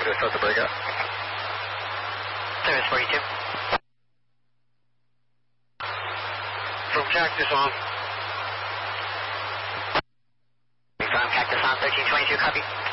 want me to start the breakout? Service 42. From Cactus on. From Cactus on 1322, copy.